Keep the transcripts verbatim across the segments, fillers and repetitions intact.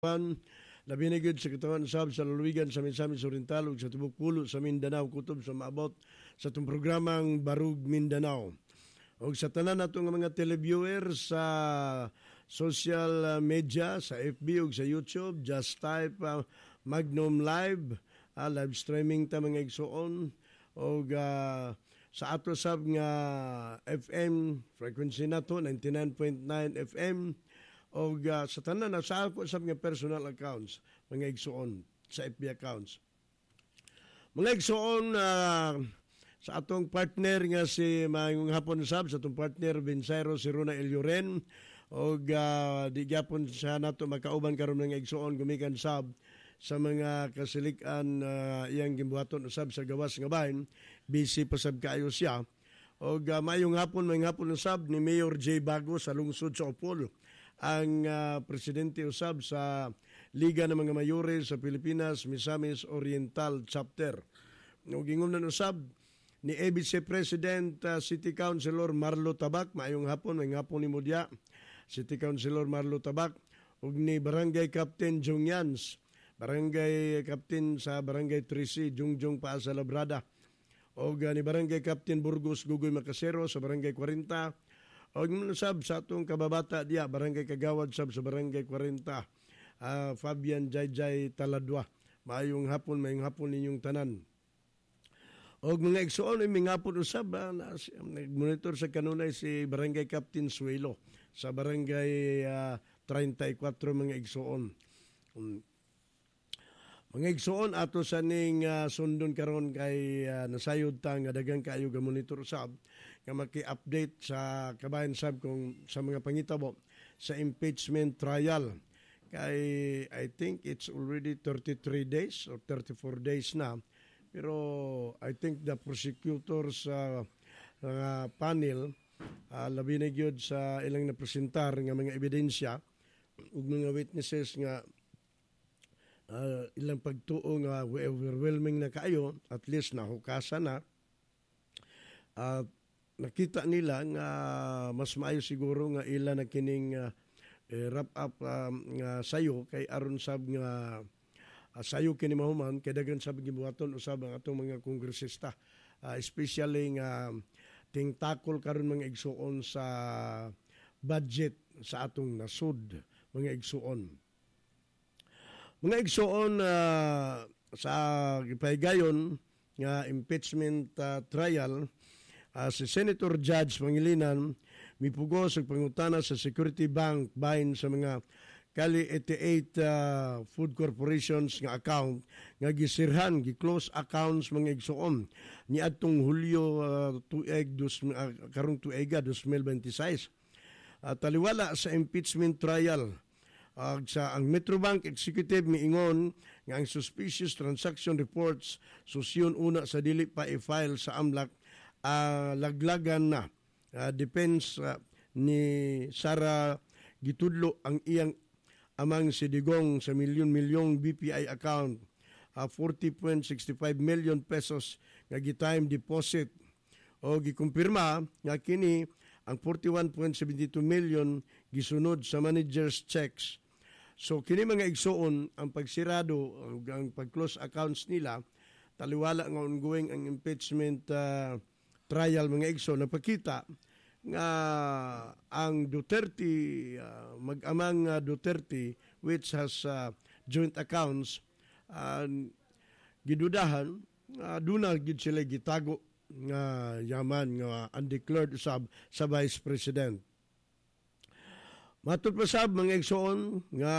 Juan, labi na gyud sa katawan sab sa lalawigan sa Misamis Oriental ug sa tibok pulo sa Mindanao kutob sa maabot sa itong programang Barug Mindanao. Ug sa tanan nato nga mga televiewers sa social media, sa F B ug sa YouTube, just type uh, Magnum Live, uh, live streaming ta mga igsuon ug uh, sa ato sab nga F M frequency nato ninety-nine point nine F M. O uh, sa tanan na sa ako sa mga personal accounts, mga igsuon sa F B accounts. Mga igsuon uh, sa atong partner nga si Mayong Hapon Sab, sa atong partner Vincero Siruna Elioren, o uh, di gyapon sa nato makauban karon mga igsuon gumikan sab sa mga kasilikan uh, iyang gimbuhaton usab sa gawas nga bahin, busy pa sab kaayo siya. O uh, mayong hapon, mayong hapon usab ni Mayor J. Bago sa lungsod sa Opol, ang uh, presidente usab sa Liga ng mga Mayores sa Pilipinas, Misamis Oriental Chapter. O gingunan usab ni A B C President uh, City Councilor Marlo Tabak, mayong hapon, mayong hapon ni Mudya, City Councilor Marlo Tabak, ug ni Barangay Captain Jung Yans, Barangay Captain sa Barangay Trisi, Jungjung Paasa Labrada, o uh, ni Barangay Captain Burgos Gugoy Macasero sa Barangay forty, o yung sab sa atong kababata diya, Barangay Kagawad sab sa Barangay forty, uh, Fabian Jayjay Taladwa. Mayong hapon, mayong hapon ninyong tanan. O mga igsuon, may hapon usab, uh, nag-monitor sa kanunay si Barangay Captain Suelo sa Barangay uh, thirty-four mga igsuon. Um, Mga igsuon ato sa ning uh, sundon karon kay uh, nasayod ta nga daghang kaayo ga monitor sab nga maki-update sa kabayan sab kung sa mga pangitabo sa impeachment trial. Kay I think it's already thirty-three days or thirty-four days na. Pero I think the prosecutors uh, uh, panel uh, labi na gyud sa ilang napresentar nga mga ebidensya ug mga witnesses nga Uh, ilang pagtuo nga overwhelming na kayo, at least nahukasan na, uh, nakita nila nga mas maayo siguro nga ila na kining uh, eh, wrap up uh, nga sayo kay aron sab nga uh, sayo kini mahuman kay daghan sab gibuhaton usab ang atong mga kongresista, uh, especially nga tingtakol karon mga igsuon sa budget sa atong nasud mga igsuon. Mga igsuon uh, sa gipaygayon nga impeachment uh, trial, uh, si Senator Judge Pangilinan mipugos og pangutana sa Security Bank bahin sa mga kali eighty-eight uh, food corporations nga account nga gisirhan, gi-close accounts mga igsuon ni adtong Hulyo uh, tuig dus uh, karong tuiga twenty twenty-six. Uh, taliwala sa impeachment trial, Uh, sa ang Metrobank Executive miingon nga ang suspicious transaction reports susyon una sa dili pa i-file sa AMLAC uh, laglagan na. Uh, depends uh, ni Sara gitudlo ang iyang amang si Digong sa milyon-milyong B P I account, uh, forty point six five million pesos nga gi-time deposit, o gikumpirma nga kini ang forty-one point seven two million gisunod sa manager's checks. So kini mga igsuon ang pagsirado, ang pag-close accounts nila, taliwala nga ongoing ang impeachment uh, trial mga igsuon, napakita nga ang Duterte, uh, mag-amang uh, Duterte, which has uh, joint accounts, uh, gidudahan, uh, duna gid sila gitago nga yaman nga undeclared usab sa Vice President. Matud pa sab mga igsuon nga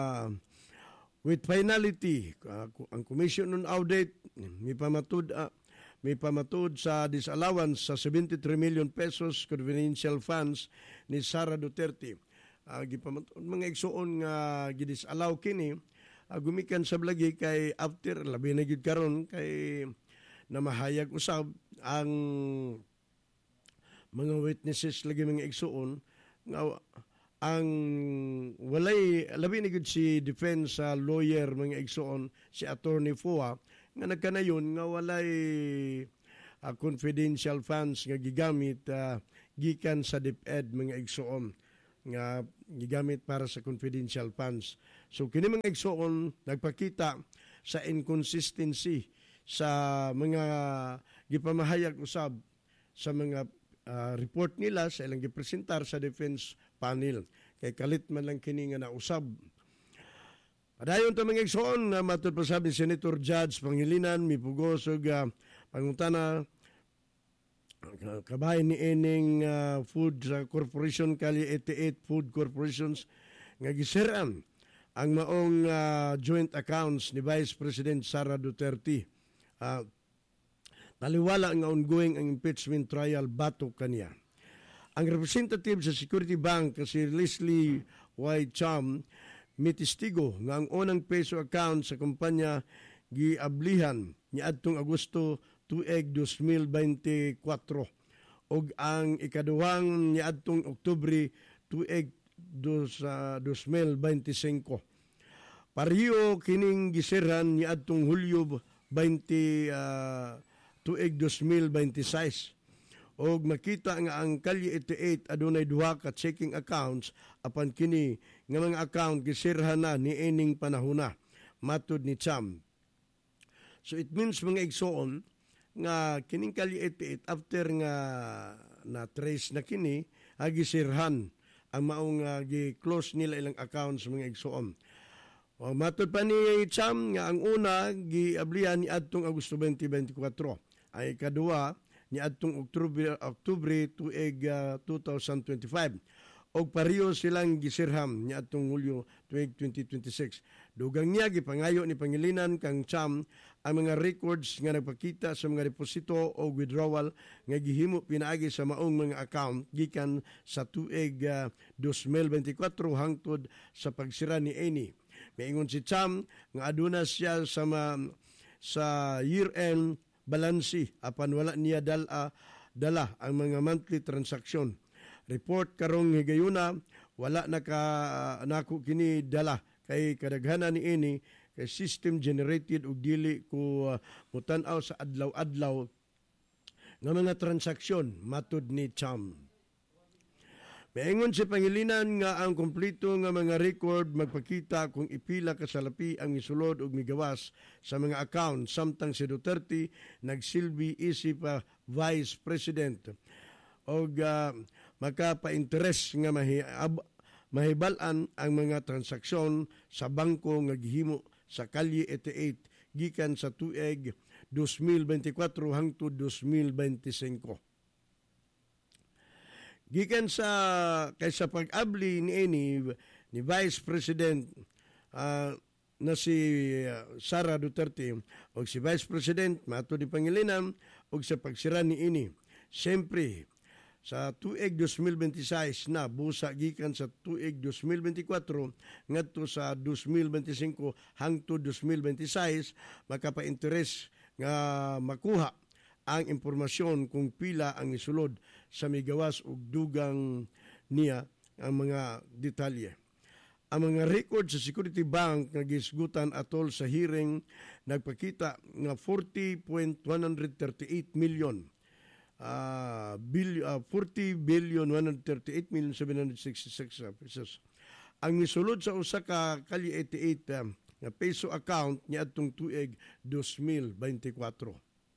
with finality, uh, ang Commission on Audit may pamatud uh, may pamatud sa disallowance sa seventy-three million pesos confidential funds ni Sara Duterte. Uh, gipamatud mga igsuon nga gidisallow kini, uh, gumikan sa lagi kay after labi na gid karon kay na mahayag usab ang mga witnesses lagi mga igsuon nga ang walay labi ni gud si defense uh, lawyer mga igsuon si Attorney Fua nga nagkanayon nga walay uh, confidential funds nga gigamit uh, gikan sa DepEd mga igsuon nga gigamit para sa confidential funds. So kini mga igsoon nagpakita sa inconsistency sa mga gipamahayag usab sa mga uh, report nila sa ilang gipresentar sa defense panel. Kay kalit man lang kini nga nausab. Padayon ta mga igsoon na matud pa sabi ni Senator Judge Pangilinan mipugos og uh, pangutana kabahin ni ining uh, Food Corporation kali eighty-eight Food Corporations nga giseran ang maong uh, joint accounts ni Vice President Sara Duterte. Uh, taliwala nga ongoing ang impeachment trial batok kaniya. Ang representative sa Security Bank kasi Leslie Y. Cham mitistigo nga ang unang peso account sa kumpanya giablihan ni adtong Agosto tuig twenty twenty-four ug ang ikaduhang niadtong Oktubre tuig twenty twenty-five. Pareho kining giseran niadtong Hulyo twenty uh, tuig twenty twenty-six. Og makita nga ang Kalye eighty-eight adunay duha ka checking accounts apan kini nga mga account gisirhan na ni ining panahona matud ni Cham. So it means mga igsoon nga kining Kalye eighty-eight after nga na trace na kini agisirhan ang maong uh, gi-close nila ilang accounts mga igsoon. O matud pa ni Cham nga ang una giablihan ni adtong Agosto twenty twenty-four ay kadua ni adtong Oktubre Oktubre tuig uh, twenty twenty-five og pareho silang gisirham ni adtong Hulyo tuig twenty twenty-six. Dugang niya gipangayo ni Pangilinan kang Cham ang mga records nga nagpakita sa mga deposito o withdrawal nga gihimo pinaagi sa maong mga account gikan sa tuig uh, twenty twenty-four hangtod sa pagsira ni Eni. Maingon si Cham nga aduna siya sa ma, sa year-end balansi apan wala niya dala dala ang mga monthly transaction. Report karong higayuna wala naka nako kini dala kay kadaghanan ni ini kay system generated ug dili ko uh, mutan-aw sa adlaw-adlaw nga mga transaksyon matud ni Cham. Maingon si Pangilinan nga ang kompleto nga mga record magpakita kung ipila ka salapi ang isulod ug migawas sa mga account samtang si Duterte nagsilbi isip pa Vice President og uh, makapainteres nga mahib mahibal-an ang mga transaksyon sa bangko nga gihimo sa Kalye eighty-eight gikan sa tuig twenty twenty-four hangtod twenty twenty-five. Gikan sa kaysa pag-abli ni Eni ni Vice President uh, na si Sara Duterte o si Vice President mato ni Pangilinan o sa pagsira ni Eni. Siyempre, sa tuig twenty twenty-six na busa gikan sa tuig twenty twenty-four ngadto sa twenty twenty-five hangtod twenty twenty-six makapainteres nga makuha ang impormasyon kung pila ang isulod sa migawas ug dugang niya ang mga detalye. Ang mga record sa Security Bank nga gisgutan atol sa hearing nagpakita nga forty point one three eight million uh, bil, uh, forty billion one hundred thirty-eight million seven hundred sixty-six pesos. Ang misulod sa usa ka Kalye eighty-eight uh, nga peso account niadtong tuig twenty twenty-four.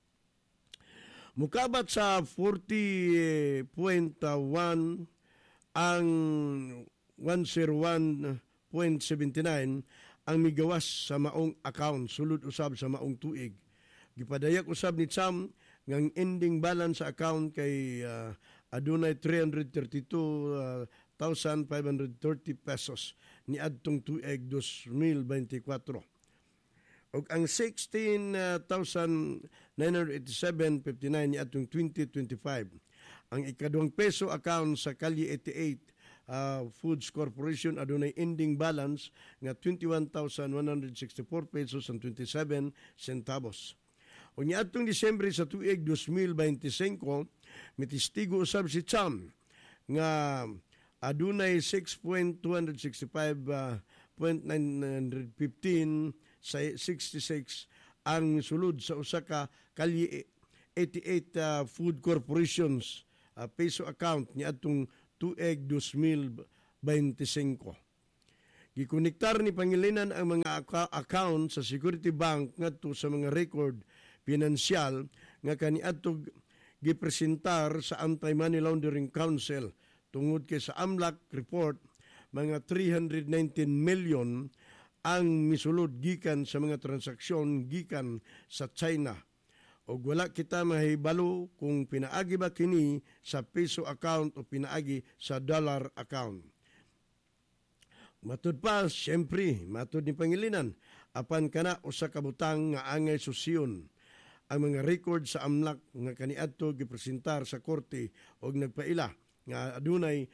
Mukabat sa forty point one ang one oh one point seven nine ang migawas sa maong account sulod usab sa maong tuig. Gipadayak usab ni Cham ngang ending balance sa account kay uh, adunay three hundred thirty-two thousand five hundred thirty pesos ni adtong tuig twenty twenty-four. Og ang sixteen thousand nine hundred eighty-seven point five nine ni atong twenty twenty-five. Ang ikaduhang peso account sa Kalye eighty-eight uh, Foods Corporation adunay ending balance nga twenty-one thousand one hundred sixty-four pesos and twenty-seven centavos. Og ni atong Disyembre sa tuig twenty twenty-five mitistigo usab si Cham nga adunay six point two six five point nine one five sa sixty-six ang sulod sa usa ka Kalye eighty-eight uh, Food Corporations uh, peso account ni atong tuig twenty twenty-five. Gikonektar ni Pangilinan ang mga account sa Security Bank ngadto sa mga record pinansyal nga kaniadto gipresentar sa Anti-Money Laundering Council tungod kay sa AMLAC report mga three hundred nineteen million ang misulod gikan sa mga transaksyon gikan sa China. O wala kita mahibalo kung pinaagi ba kini sa peso account o pinaagi sa dollar account. Matud pa, siyempre, matud ni Pangilinan, apan kana usa ka butang nga angay susiyon ang mga record sa AMLAC nga kaniadto gipresentar sa korte og nagpaila nga adunay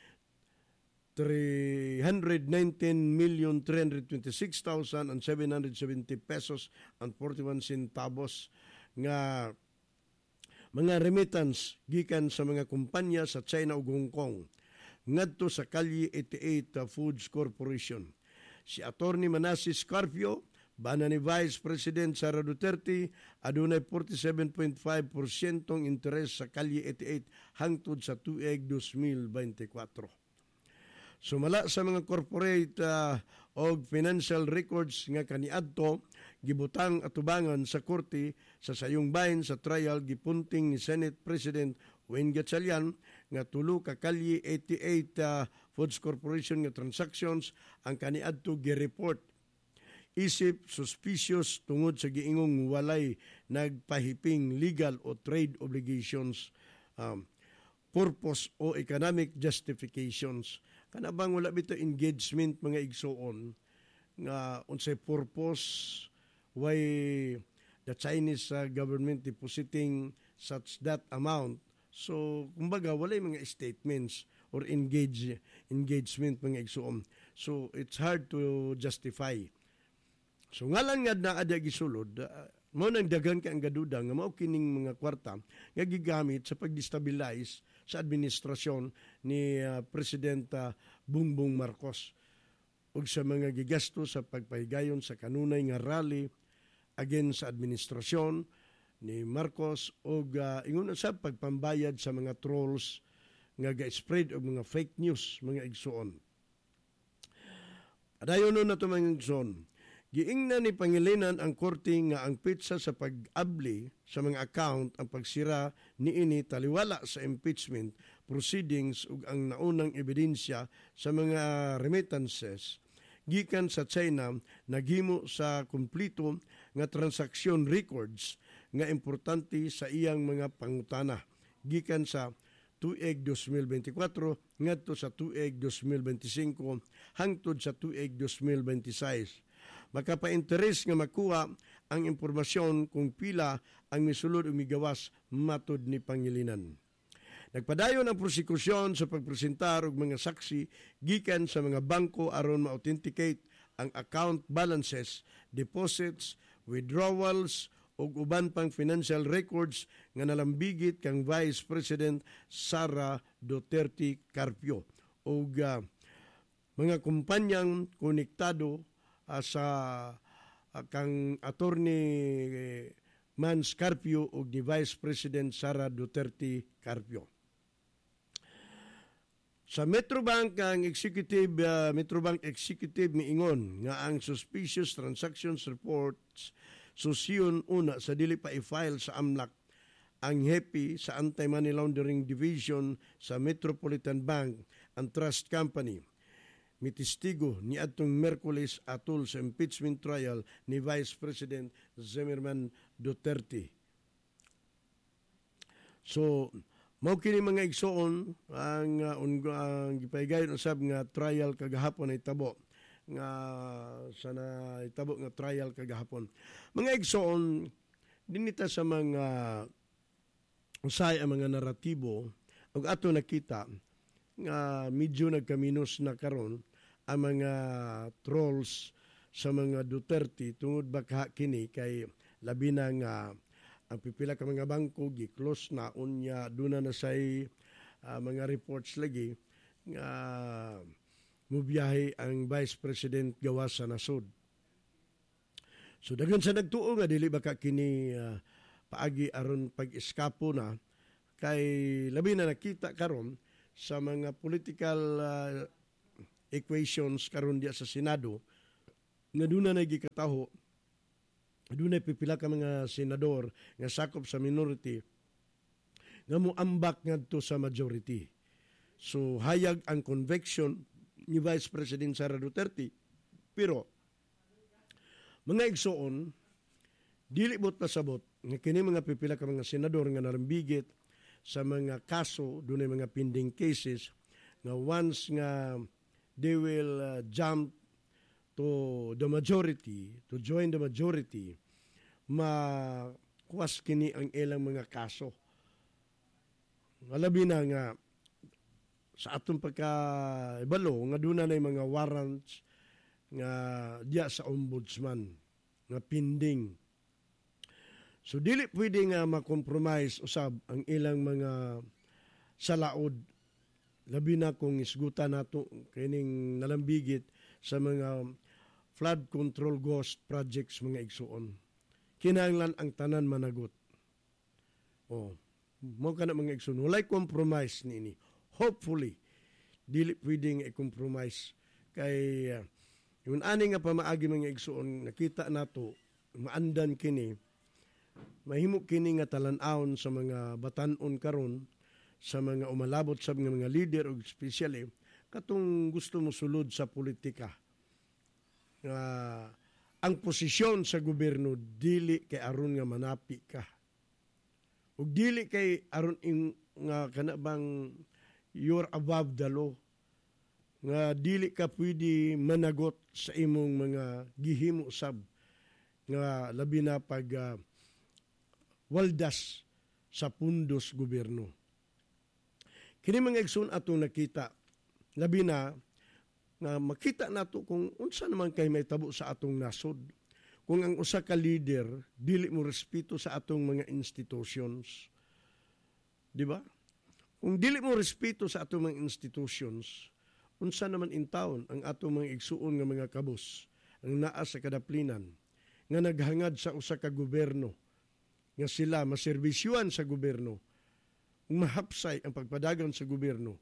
three hundred nineteen million three hundred twenty-six thousand seven hundred seventy pesos and forty-one centavos nga mga remittance gikan sa mga kumpanya sa China ug Hong Kong ngadto sa Calle eighty-eight Foods Corporation. Si Attorney Manasseh Carpio, bana ni Vice President Sara Duterte, adunay forty-seven point five percent interes sa Calle eighty-eight hangtod sa tuig twenty twenty-four. Sumala sa mga corporate uh, o financial records nga kaniadto, gibutang atubangan sa korte sa sayong bahin sa trial gipunting ni Senate President Wayne Gatchalian nga tulo ka Calle eighty-eight uh, Foods Corporation nga transactions ang kaniadto gi-report. Isip suspicious tungod sa giingong walay nagpahiping legal o trade obligations, um, purpose o economic justifications. Kanabang wala bito engagement mga igsoon nga unsay purpose why the Chinese uh, government depositing such that amount. So kumbaga wala mga statements or engage engagement mga igsoon. So it's hard to justify. So ngalan nga na ada gisulod, uh, mo nang dagan ka ang gaduda nga mao kining mga kwarta nga gigamit sa pagdestabilize sa administrasyon ni uh, President uh, Bongbong Marcos ug sa mga gigasto sa pagpahigayon sa kanunay nga rally against sa administrasyon ni Marcos ug uh, ingon sa pagpambayad sa mga trolls nga ga-spread og mga fake news mga igsoon. Adayon na to mga igsoon. Giingna ni Pangilinan ang korte nga ang pitsa sa pag-abli sa mga account ang pagsira niini taliwala sa impeachment proceedings ug ang naunang ebidensya sa mga remittances gikan sa China naghimo sa kumplito nga transaksyon records nga importante sa iyang mga pangutana gikan sa tuig twenty twenty-four ngadto sa tuig twenty twenty-five hangtod sa tuig twenty twenty-six. Makapainteres nga makuha ang impormasyon kung pila ang misulod o migawas matod ni Pangilinan. Nagpadayon ang prosekusyon sa pagpresentar og mga saksi gikan sa mga bangko aron ma-authenticate ang account balances, deposits, withdrawals ug uban pang financial records nga nalambigit kang Vice President Sara Duterte Carpio ug uh, mga kumpanyang konektado uh, sa uh, kang Attorney Mans Carpio ug ni Vice President Sara Duterte Carpio. Sa Metrobank ang executive uh, Metrobank executive miingon nga ang suspicious transactions reports susiyon una sa dili pa i-file sa AMLAC ang hepi sa Anti-Money Laundering Division sa Metropolitan Bank and Trust Company. Mitistigo ni atong Merkulis atol sa impeachment trial ni Vice President Zimmerman Duterte. So, mao kini mga igsoon ang uh, ang gipaygayon usab nga trial kagahapon ay tabo nga sana itabo nga trial kagahapon. Mga igsoon dinita sa mga usay ang mga naratibo ug ato nakita nga medyo nagkaminos na karon ang mga trolls sa mga Duterte tungod baka kini kay labi na nga ang pipila ka mga bangko gi-close na unya duna na say uh, mga reports lagi nga mubiyahe ang Vice President gawas sa nasod. So dagan sa nagtuo nga dili baka kini uh, paagi aron pag-eskapo na kay labi na nakita karon sa mga political uh, equations karon diya sa Senado nga duna na gikataho, duna pipila ka mga senador nga sakop sa minority nga moambak ngadto sa majority. So hayag ang conviction ni Vice President Sara Duterte, pero mga igsoon dili bot pasabot nga kini mga pipila ka mga senador nga narambigit sa mga kaso, dunay mga pending cases nga once nga they will uh, jump to the majority, to join the majority, makuwas kini ang ilang mga kaso. Alabi na nga sa atong pagka-ibalo nga duna na mga warrants nga diya sa ombudsman nga pending. So dili pwede nga ma-compromise usab ang ilang mga salaod, labi na kung isgutan nato kining nalambigit sa mga flood control ghost projects mga igsuon. Kinahanglan ang tanan managot. Oh, mo kana mga igsuon, walay compromise nini. Hopefully dili pwede nga i-compromise kay uh, yung ani nga pamaagi mga igsuon, nakita nato maandan kini, mahimo kini nga talan-awon sa mga batan-on karon, sa mga umalabot sa mga, mga leader o especially katong gusto mo sulod sa politika. Uh, ang posisyon sa gobyerno dili kay aron nga manapi ka. Ug dili kay aron in, nga kana bang you're above the law. Nga dili ka pwede managot sa imong mga gihimo sab nga labi na pag uh, waldas sa pundos gobyerno. Kini mga igsoon atong nakita, labi na nga makita nato kung unsa naman kay may tabo sa atong nasod. Kung ang usa ka leader dili mo respeto sa atong mga institutions. Di ba? Kung dili mo respeto sa atong mga institutions, unsa naman in taon ang atong mga igsuon nga mga kabus ang naa sa kadaplinan nga naghangad sa usa ka gobyerno nga sila maserbisyuan sa gobyerno, mahapsay ang pagpadagan sa gobyerno.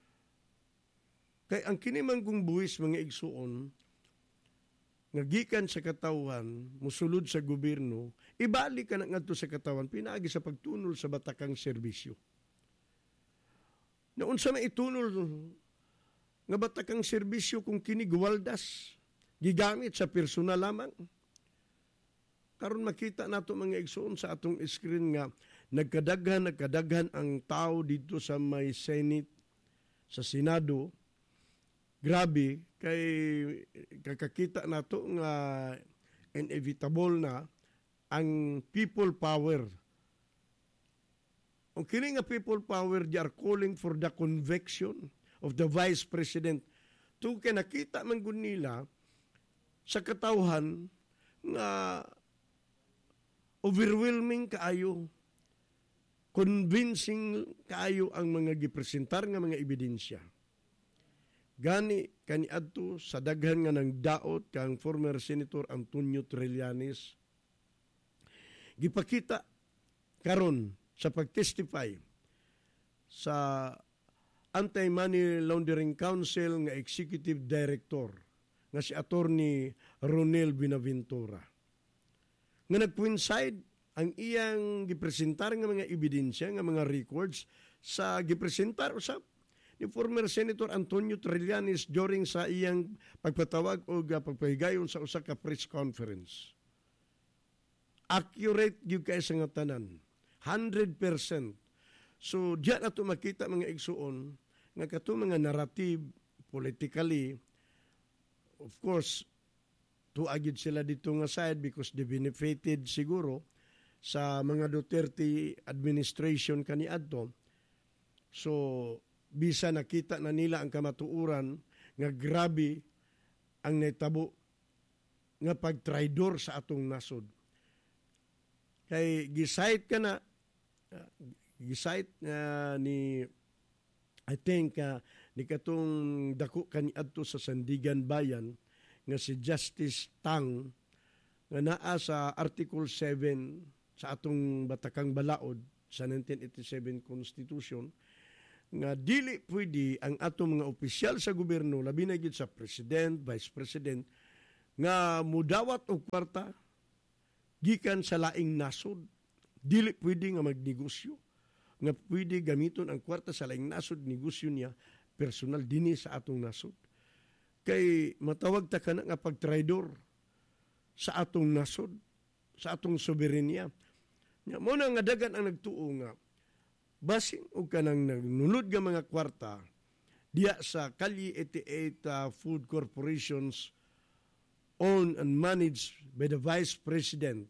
Kay ang kinimanggong buwis mga igsuon nga gikan sa katawan, musulod sa gobyerno, ibalik ka na ngadto sa katawan, pinaagi sa pagtunol sa batakang serbisyo. Na unsa na itunol nga batakang serbisyo kung kini guwaldas, gigamit sa personal lamang. Karon makita nato mga igsoon sa atong screen nga nagkadaghan nagkadaghan ang tao dito sa may Senate, sa Senado. Grabe kay kakakita nato nga inevitable na ang people power. O kini nga people power, they are calling for the conviction of the Vice President. Ito kay nakita man gud nila sa katawhan nga overwhelming kaayo, convincing kaayo ang mga gipresentar nga mga ebidensya. Gani kaniadto sa daghan nga ng daot kang former Senator Antonio Trillanes, gipakita karon sa pagtestify sa Anti-Money Laundering Council nga Executive Director nga si Attorney Ronel Binaventura. Nga nag-coincide ang iyang gipresentar nga mga ebidensya, nga mga records sa gipresentar usab ni former Senator Antonio Trillanes during sa iyang pagpatawag o pagpahigayon sa usa ka press conference. Accurate gyud kay sa nga tanan. one hundred percent. So diyan nato makita mga igsuon nga katong mga narrative politically, of course, tuagid sila dito nga side because they benefited siguro sa mga Duterte administration kaniadto. So bisa nakita na nila ang kamatuuran nga grabe ang naitabo nga pagtraidor sa atong nasod. Kay gisite ka na uh, gisite uh, ni I think uh, ni katong dako kaniadto sa Sandigan Bayan nga si Justice Tang nga naa sa Article seven sa atong Batakang Balaod sa nineteen eighty-seven Constitution nga dili pwede ang atong mga opisyal sa gobyerno, labi na gyud sa president, vice president, nga mudawat og kwarta gikan sa laing nasod. Dili pwede nga magnegosyo, nga pwede gamiton ang kwarta sa laing nasod, negosyo niya, personal dinhi sa atong nasod. Kay matawag ta kana nga pagtraidor sa atong nasod, sa atong soberenya. Nya mo na nga dagan ang nagtuo nga basin og kanang nagnunod nga mga kwarta diya sa Calle eighty-eight uh, Food Corporations owned and managed by the Vice President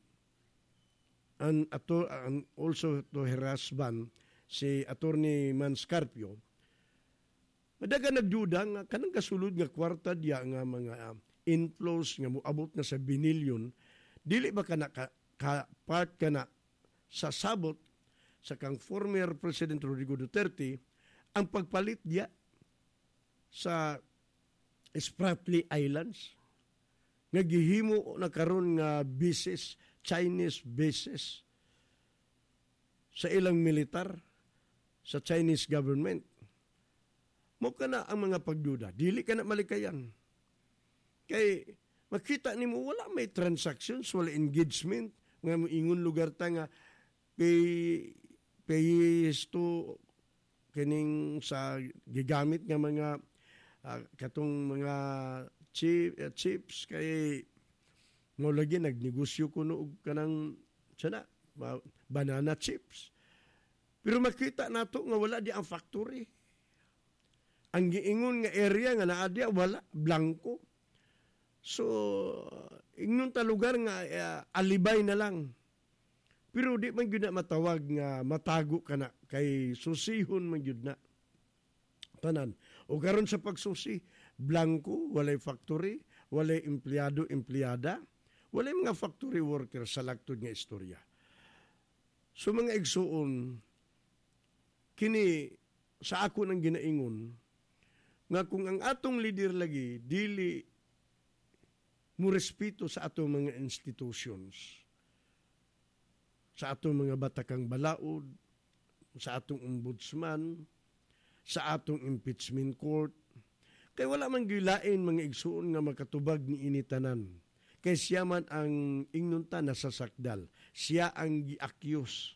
and, ato, and also to her husband, si Attorney Manscarpio. Madaga nagduda nga kanang kasulod nga kwarta diya nga mga uh, inflows nga moabot na sa binilyon, dili ba kana ka, ka part kana sa sabot sa kang former President Rodrigo Duterte ang pagpalit diya sa Spratly Islands nga gihimo na karon nga bases, Chinese bases sa ilang militar sa Chinese government. Mo kana ang mga pagduda, dili kana malikayan. Kay makita nimo wala may transactions, wala engagement nga moingon lugar ta nga pay pays to kining sa gigamit nga mga uh, katong mga chip, uh, chips kay mo lagi nagnegosyo kuno og kanang sana banana chips. Pero makita nato nga wala di ang factory. Ang giingon nga area nga naa diya wala, blanco. So ingnon ta lugar nga uh, alibay na lang. Pero di man gyud na matawag nga matago kana kay susihon man gyud na. Tanan. O karon sa pagsusi, blanco, walay factory, walay empleyado, empleyada, walay mga factory worker sa lagtod nga istorya. So mga igsuon, kini sa ako nang ginaingon, nga kung ang atong leader lagi, dili mo respeto sa atong mga institutions, sa atong mga batakang balaod, sa atong ombudsman, sa atong impeachment court, kay wala man gilain mga igsuon nga makatubag ni initanan. Kay siya man ang ingnunta nasasakdal. Siya ang gi-accuse.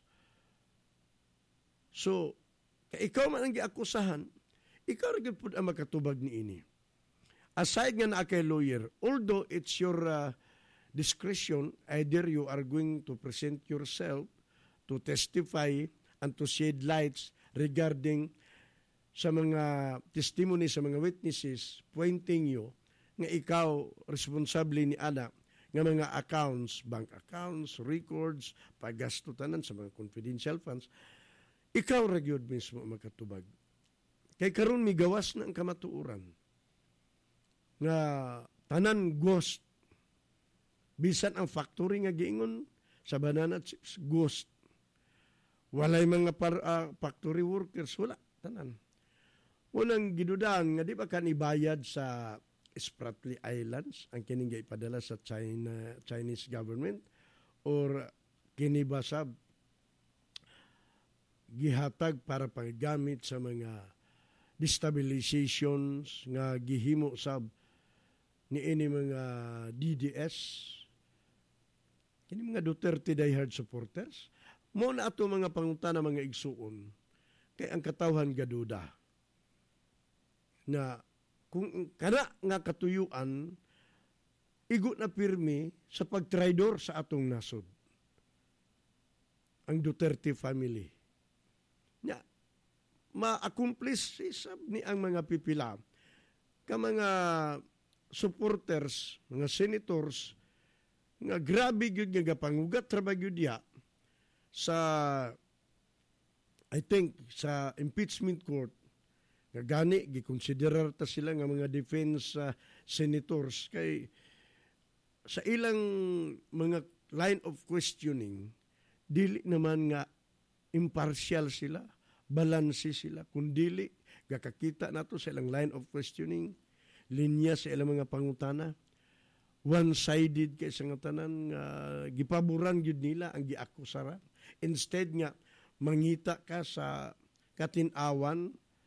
So, kay ikaw man ang giakusahan, ikaw rin po ang makatubag ni ini. Aside nga na kay lawyer, although it's your uh, discretion, either you are going to present yourself to testify and to shed lights regarding sa mga testimony, sa mga witnesses, pointing you nga ikaw responsable ni anak nga mga accounts, bank accounts, records, paggastotanan sa mga confidential funds, ikaw ragyod mismo makatubag. Kay karon migawas na ang kamatuoran nga tanan ghost. Bisan ang factory nga giingon sa banana chips, ghost. Walay mga par, uh, factory workers, wala, tanan. Unang gidudahan nga di ba kan ibayad sa Spratly Islands ang kining ipadala sa China Chinese government or kini ba sab gihatag para paggamit sa mga destabilizations nga gihimo sab ni ini mga D D S, kini mga Duterte diehard supporters. Mo na ato mga pangutana mga igsuon kay ang katawhan gaduda na kung kana nga katuyuan igo na pirmi sa pagtraidor sa atong nasod ang Duterte family nya ma-accomplish sab ni ang mga pipila ka mga supporters, mga senators nga grabe gyud nga pangugat trabaho gyud diha sa I think sa impeachment court nga gani gikonsiderar ta sila nga mga defense uh, senators kay sa ilang mga line of questioning dili naman nga impartial sila, balanse sila, kundili gakakita nato sa ilang line of questioning, linya sa ilang mga pangutana, one-sided kay sa nga tanan nga uh, gipaboran gyud nila ang giakusaran. Instead nga mangita ka sa katin-awan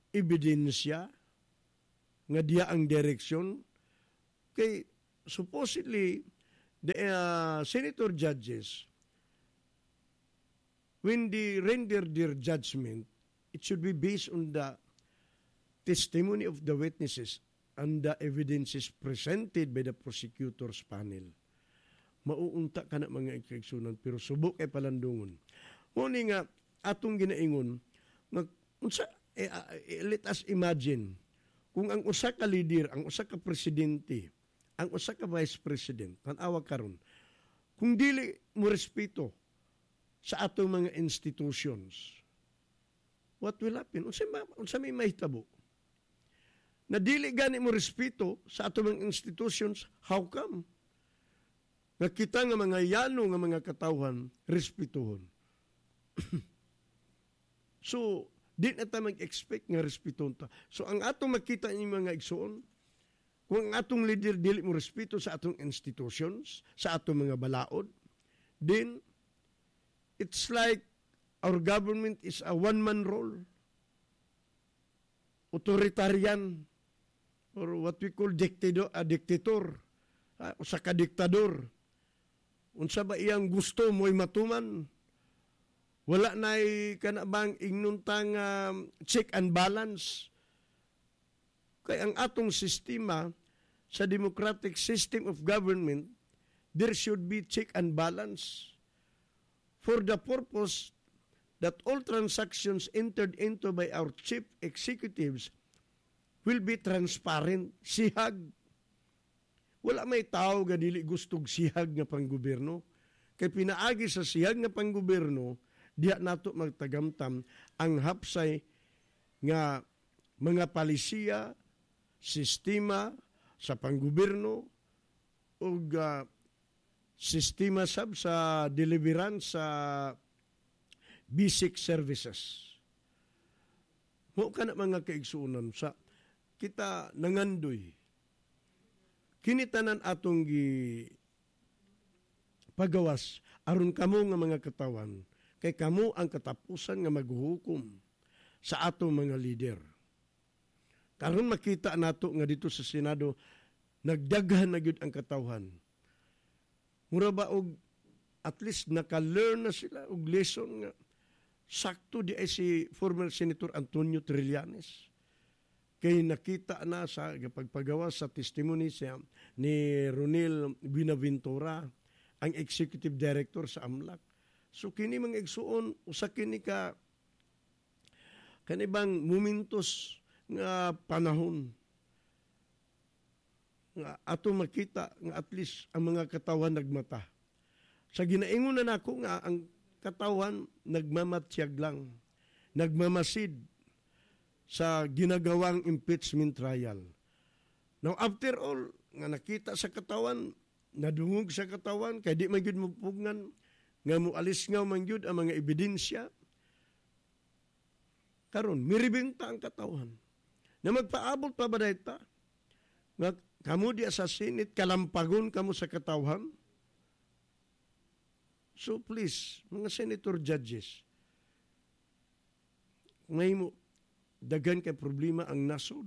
ebidensya nga diya ang direksyon kay supposedly the uh, senator judges when they render their judgment, it should be based on the testimony of the witnesses and the evidences presented by the prosecutor's panel. Mauunta ka na mga ikigsunan, pero subok ay palandungon. Muni nga, atong ginaingon, nga, unsa, eh, eh, let us imagine, kung ang usa ka leader, ang usa ka presidente, ang usa ka vice president, tanawa karon, kung dili mo respeto sa atong mga institutions, what will happen? Unsa may, unsa may mahitabo? Na dili gani mo respeto sa atong mga institutions, how come? Nga kita nga mga yano nga mga katawhan, respetuhon. So, di na tayo mag-expect nga respetuhon ta. So, ang atong makita ni mga igsoon, kung ang atong leader dili mo respeto sa atong institutions, sa atong mga balaod, then, it's like our government is a one-man role. Authoritarian, or what we call dictator, a dictator, uh, o sa ka-diktador. Unsa ba iyang gusto mo'y matuman? Wala na'y kanabang ignuntang uh, check and balance. Kaya ang atong sistema sa democratic system of government, there should be check and balance for the purpose that all transactions entered into by our chief executives will be transparent, sihag. Wala may tao nga dili gustog sihag nga panggobyerno. Kay pinaagi sa sihag nga panggobyerno, diha nato magtagamtam ang hapsay nga mga palisiya, sistema sa panggobyerno o uh, sistema sab sa deliverance sa basic services. Mo ka na mga kaigsuunan sa kita nangandoy. Kinitanan atong gi pagawas aron kamo nga mga katawan kay kamo ang katapusan nga maghuhukom sa atong mga leader. Karon makita nato nga dito sa Senado nagdaghan na gyud ang katawhan. Mura ba og at least naka-learn na sila og lesson nga sakto di ay si former Senator Antonio Trillanes. Kay nakita na sa pagpagawa sa testimony siya ni Ronel Buenaventura, ang executive director sa AMLAC. So kini mga igsuon, usa kini ka kanibang momentos nga panahon nga ato makita nga at least ang mga katawan nagmata. Sa ginaingon na nako nga ang katawan nagmamatsyag lang, nagmamasid sa ginagawang impeachment trial. Now after all, nga nakita sa katawan, nadungog sa katawan, kaya di man gyud mapugnan, nga mualis nga man gyud ang mga ebidensya. Karon, miribinta ang katawan. Na magpaabot pa ba dayta? Nga kamo di sa Senate, kalampagon kamo sa katawan? So please, mga senator judges, ngayon mo, dagan kay problema ang nasod.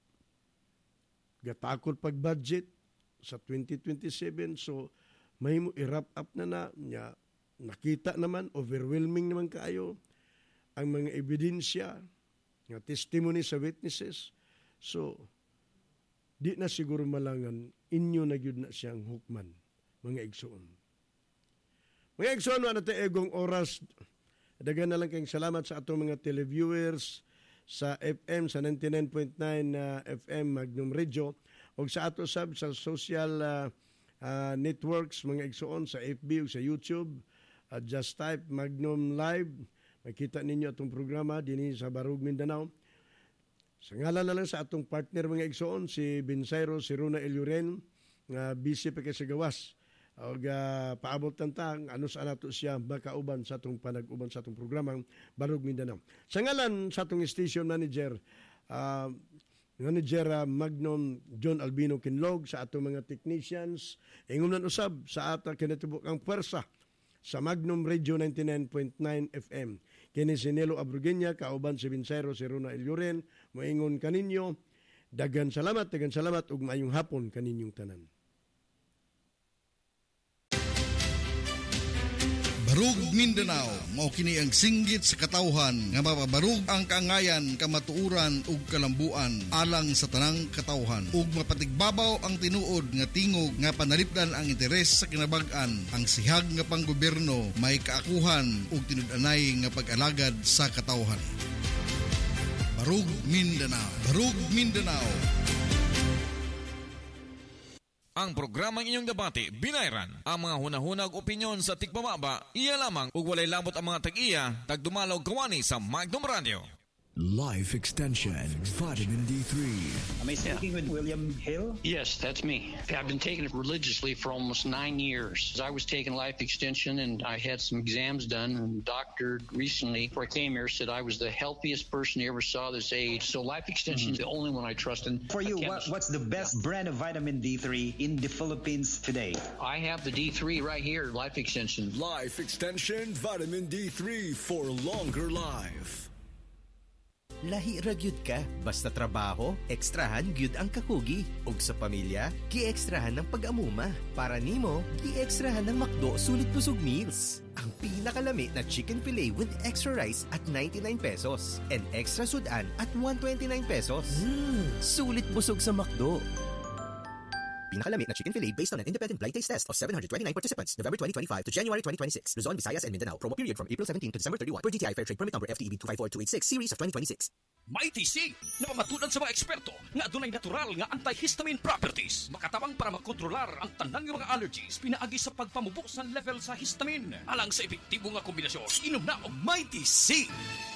Gatakot pag-budget sa twenty twenty-seven, so may mo i-wrap up na na, niya, nakita naman, overwhelming naman kaayo ang mga ebidensya, nga testimony sa witnesses. So, di na siguro malangan, inyo na gyud na siyang hukman, mga igsoon. Mga igsoon, ano natin egong oras, dagan na lang kayong salamat sa atong mga televiewers sa F M, sa ninety-nine point nine uh, F M Magnum Radio, o sa ato sab sa social uh, uh, networks, mga igsoon, sa F B o sa YouTube, at uh, just type Magnum Live, makita ninyo atong programa din sa Barug, Mindanao. Sa ngalan na lang sa atong partner mga igsoon, si Binsairo, si Runa Eliuren, nga busy pa kay sa gawas. O uh, paabot tantang, ano sa nato siya, makauban sa atong panag-uban sa atong programang Barug, Mindanao. Sa ngalan sa atong station manager, uh, manager uh, Magnum John Albino Kinlog, sa atong mga technicians, ingon nan usab sa ata kinatibuk ang pwersa sa Magnum Radio ninety-nine point nine F M. kini si Nelo Abrugenya, kauban si Vincero si Rona Elioren, moingon kaninyo, dagan salamat, dagan salamat, ug maayong hapon kaninyong tanan. Barug Mindanao, mao kini ang singgit sa katawhan nga mapabarug ang kaangayan, kamatuuran ug kalambuan alang sa tanang katawhan ug mapatigbabaw ang tinuod nga tingog nga panalipdan ang interes sa kinabag-an. Ang sihag nga panggobyerno may kaakuhan ug tinud-anay nga pag-alagad sa katawhan. Barug Mindanao, Barug Mindanao. Ang programang inyong debate, binayran. Ang mga hunahunag opinyon sa tigpamaba, iya lamang ug walay lamot ang mga tag-iya, tagdumalaw kawani sa Magnum Radio. Life Extension, Vitamin D three. Am I speaking yeah. with William Hill? Yes, that's me. I've been taking it religiously for almost nine years. I was taking Life Extension and I had some exams done, and the doctor recently, before I came here, said I was the healthiest person he ever saw this age. So Life Extension mm-hmm. is the only one I trust in. For you, what, what's the best brand of vitamin D three in the Philippines today? I have the D three right here, Life Extension. Life Extension Vitamin D three for longer life. Lahi ra gyud ka, basta trabaho, ekstrahan gyud ang kakugi. Ug sa pamilya, gi-ekstrahan ng pag-amuma. Para nimo, gi-ekstrahan ng McDo Sulit Busog Meals. Ang pinakalami na chicken fillet with extra rice at ninety-nine pesos and extra sudan at one hundred twenty-nine pesos. Mm, sulit busog sa McDo. Pinakalamit na chicken fillet based on an independent blind taste test of seven hundred twenty-nine participants, November twenty twenty-five to January twenty twenty-six. Luzon, Visayas, and Mindanao. Promo period from April seventeenth to December thirty-first. Per D T I Fair Trade Permit Number F T E B two five four two eight six, Series of twenty twenty-six. Mighty C, na pamatudan sa mga eksperto nga adunay natural nga antihistamine properties. Makatabang para makontrolar ang tanang mga allergies pinaagi sa pagpamubo sa level sa histamine. Alang sa epektibo nga kombinasyon, inom na og Mighty C.